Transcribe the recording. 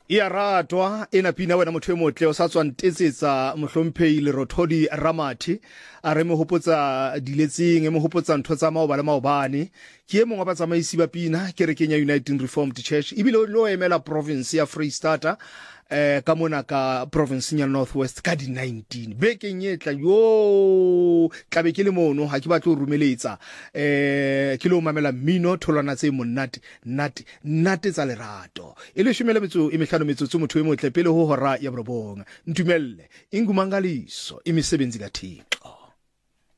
Ya ratwa ena pina wena motho e motle o sa tswa ntetsetsa mohlomphehi le Rothodi Ramathi a re mo hopotsa diletseng e mo hopotsa ntho tsa maoba le maobane ke e mongwe ba tsamaisi ba pina ke re Kenya United Reformed Church ibile lo emela province ya Freestata ka mona ka province ya Northwest ka di 19 bekeng etla yo tlabe ke le mono ha ke batla o rumeletsa ke lo mamela mmino tholwana tse monate nate tsa lerato ile shumela metso emehlano metsotso motho e motle pele ho hora ya borobonga ntumelle ingumangaliso imisebenzi kaThixo.